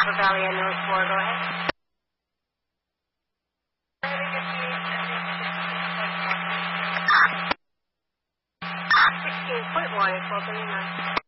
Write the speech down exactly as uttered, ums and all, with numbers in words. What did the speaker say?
Napa Valley on North four, go ahead. sixteen point one is welcome in.